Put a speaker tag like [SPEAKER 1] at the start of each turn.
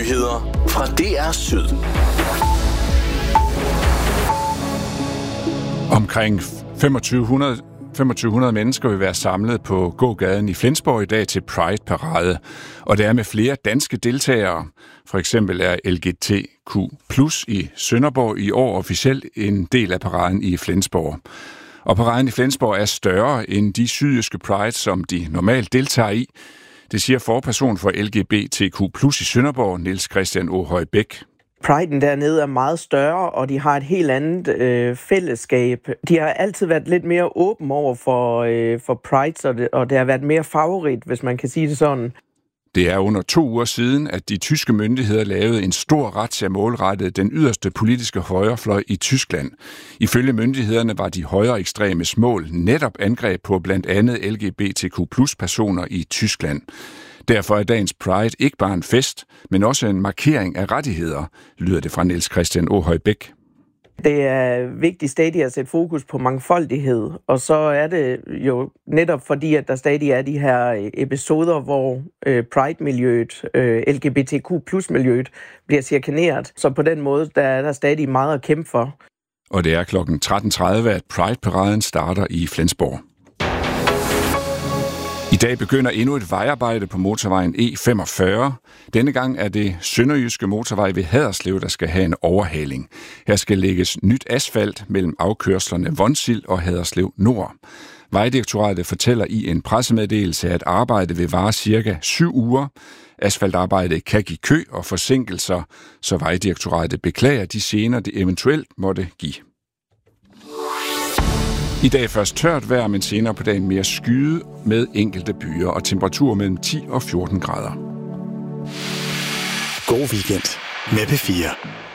[SPEAKER 1] Nyheder fra DR Syd.
[SPEAKER 2] Omkring 2500 mennesker vil være samlet på gågaden i Flensborg i dag til Pride-parade. Og det er med flere danske deltagere. For eksempel er LGBTQ+ i Sønderborg i år officielt en del af paraden i Flensborg. Og paraden i Flensborg er større end de sydjyske Pride, som de normalt deltager i. Det siger forperson for LGBTQ+ i Sønderborg, Niels Christian Åhøj Bæk.
[SPEAKER 3] Priden dernede er meget større, og de har et helt andet fællesskab. De har altid været lidt mere åben over for Pride, og det har været mere favorit, hvis man kan sige det sådan.
[SPEAKER 2] Det er under 2 uger siden, at de tyske myndigheder lavede en stor razzia målrettet den yderste politiske højrefløj i Tyskland. Ifølge myndighederne var de højre ekstremes mål netop angreb på blandt andet LGBTQ+-personer i Tyskland. Derfor er dagens Pride ikke bare en fest, men også en markering af rettigheder, lyder det fra Niels Christian Åhøj Bæk.
[SPEAKER 3] Det er vigtigt stadig at sætte fokus på mangfoldighed, og så er det jo netop fordi, at der stadig er de her episoder, hvor Pride-miljøet, LGBTQ+-miljøet bliver chikaneret. Så på den måde, der er der stadig meget at kæmpe for.
[SPEAKER 2] Og det er kl. 13.30, at Pride-paraden starter i Flensborg. I dag begynder endnu et vejarbejde på motorvejen E45. Denne gang er det sønderjyske motorvej ved Haderslev, der skal have en overhaling. Her skal lægges nyt asfalt mellem afkørslerne Vonsild og Haderslev Nord. Vejdirektoratet fortæller i en pressemeddelelse, at arbejdet vil vare cirka 7 uger. Asfaltarbejdet kan give kø og forsinkelser, så Vejdirektoratet beklager de gener, det eventuelt måtte give. I dag først tørt vejr, men senere på dagen mere skyde med enkelte byer og temperaturer mellem 10 og 14 grader.
[SPEAKER 1] God weekend med P4.